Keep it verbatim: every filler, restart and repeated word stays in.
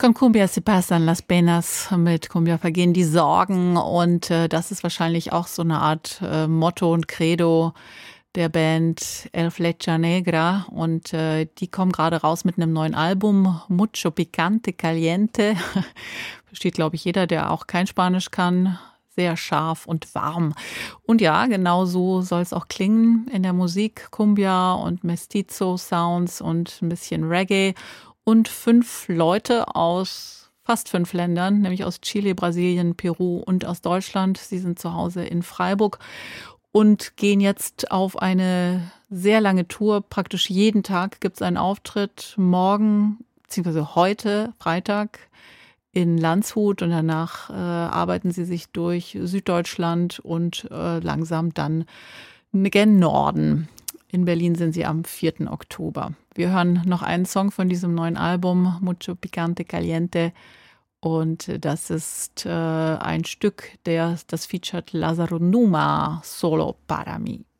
Con Cumbia se pasan las penas, mit Cumbia vergehen die Sorgen und äh, das ist wahrscheinlich auch so eine Art äh, Motto und Credo der Band El Flecha Negra und äh, die kommen gerade raus mit einem neuen Album, Mucho Picante Caliente. Versteht, glaube ich, jeder, der auch kein Spanisch kann. Sehr scharf und warm. Und ja, genau so soll es auch klingen in der Musik. Cumbia und Mestizo-Sounds und ein bisschen Reggae. Und fünf Leute aus fast fünf Ländern, nämlich aus Chile, Brasilien, Peru und aus Deutschland. Sie sind zu Hause in Freiburg und gehen jetzt auf eine sehr lange Tour. Praktisch jeden Tag gibt es einen Auftritt. Morgen, beziehungsweise heute, Freitag, in Landshut und danach äh, arbeiten sie sich durch Süddeutschland und äh, langsam dann gen Norden. In Berlin sind sie am vierten Oktober. Wir hören noch einen Song von diesem neuen Album, Mucho Picante Caliente. Und das ist äh, ein Stück, der, das featured Lázaro Numa, Solo para mí.